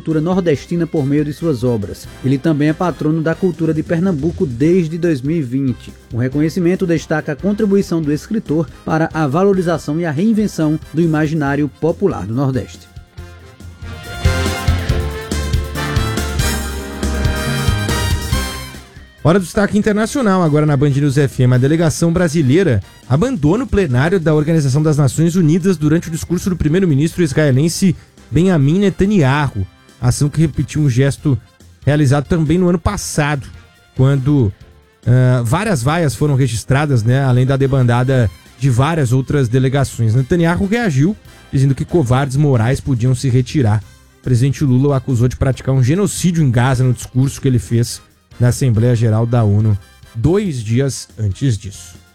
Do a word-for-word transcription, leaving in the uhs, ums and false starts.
cultura nordestina por meio de suas obras. Ele também é patrono da cultura de Pernambuco desde dois mil e vinte. O reconhecimento destaca a contribuição do escritor para a valorização e a reinvenção do imaginário popular do Nordeste. Hora do destaque internacional, agora na Band News F M. A delegação brasileira abandona o plenário da Organização das Nações Unidas durante o discurso do primeiro-ministro israelense Benjamin Netanyahu. Ação que repetiu um gesto realizado também no ano passado, quando uh, várias vaias foram registradas, né, além da debandada de várias outras delegações. Netanyahu reagiu, dizendo que covardes morais podiam se retirar. O presidente Lula o acusou de praticar um genocídio em Gaza no discurso que ele fez na Assembleia Geral da ONU dois dias antes disso.